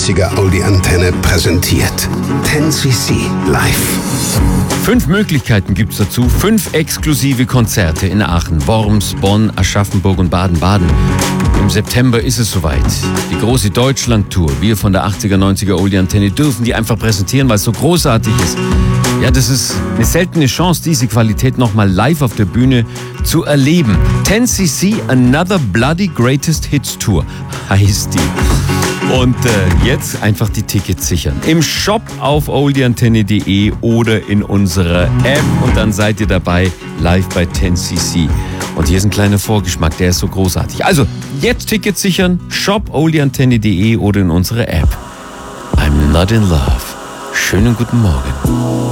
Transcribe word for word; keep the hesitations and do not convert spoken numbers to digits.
neunziger Oldie Antenne präsentiert zehn C C live. Fünf Möglichkeiten gibt's dazu. Fünf exklusive Konzerte in Aachen, Worms, Bonn, Aschaffenburg und Baden-Baden. Im September ist es soweit. Die große Deutschland-Tour. Wir von der achtziger, neunziger Oldie Antenne dürfen die einfach präsentieren, weil es so großartig ist. Ja, das ist eine seltene Chance, diese Qualität nochmal live auf der Bühne zu erleben. zehn C C Another Bloody Greatest Hits Tour heißt die. Und äh, jetzt einfach die Tickets sichern. Im Shop auf oldie antenne punkt de oder in unserer App. Und dann seid ihr dabei live bei zehn C C. Und hier ist ein kleiner Vorgeschmack, der ist so großartig. Also, jetzt Tickets sichern, Shop oldie antenne punkt de oder in unserer App. I'm not in love. Schönen guten Morgen.